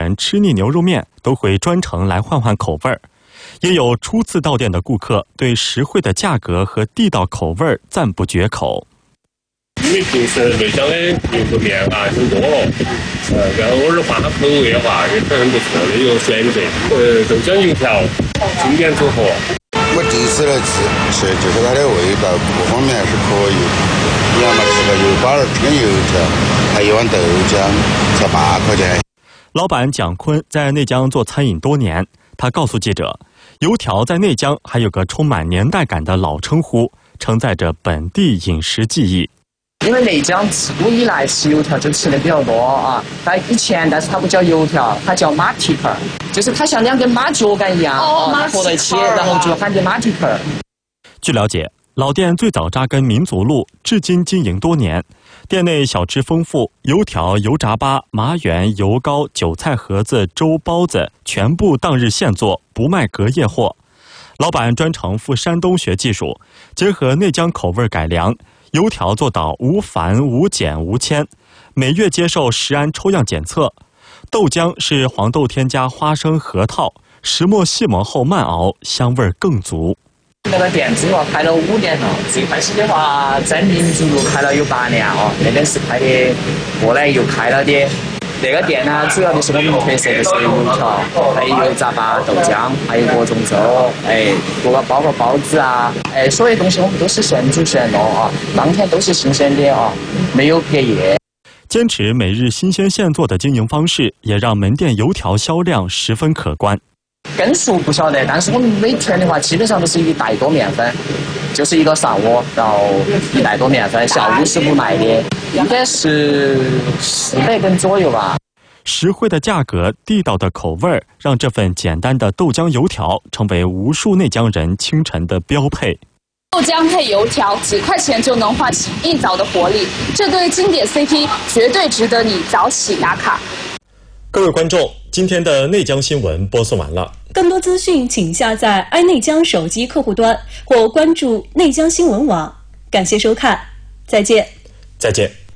人吃腻牛肉面都会专程来换换口味儿，也有初次到店的顾客对实惠的价格和地道口味赞不绝口。 因为平时内江的牛肉面啊很多了，然后偶尔换下口味的话也很不错的一个选择。豆浆油条经典组合。 我第一次来吃，就是它的味道各方面是可以。你要么吃个油包吃根油条，还一碗豆浆，才8块钱。 老板蒋坤在内江做餐饮多年，他告诉记者，油条在内江还有个充满年代感的老称呼，承载着本地饮食记忆。 因为内江自古以来吃油条就吃的比较多啊，但是它不叫油条，它叫马蹄盆，就是它像2根马脚杆一样合在一起，然后就喊的马蹄盆。 据了解，老店最早扎根民族路，至今经营多年。店内小吃丰富，油条、油炸粑、麻圆、油糕、韭菜盒子、粥包子全部当日现做，不卖隔夜货。老板专程赴山东学技术，结合内江口味改良，油条做到无繁无碱无铅，每月接受食安抽样检测。豆浆是黄豆添加花生核桃，石磨细磨后慢熬，香味更足。 那个店子开了5年了，最开始的话在民族路开了有8年哦，那边是开的，后来又开了的。那个店呢，主要就是我们特色就是油条，还有油炸粑、豆浆，还有各种粥，包括包子啊，所有东西我们都是现煮现弄啊，当天都是新鲜的啊，没有隔夜。 坚持每日新鲜现做的经营方式，也让门店油条销量十分可观。 根数不晓得，但是我们每天的话，基本上都是1袋多面粉，就是一个上午，然后1袋多面粉，下午是不卖的，应该是400根左右吧。 实惠的价格，地道的口味，让这份简单的豆浆油条成为无数内江人清晨的标配。 豆浆配油条，几块钱就能唤起一早的活力，这对经典 CP 绝对值得你早起打卡。 各位观众，今天的内江新闻播送完了。 更多资讯请下载爱内江手机客户端或关注内江新闻网。感谢收看，再见。 再见。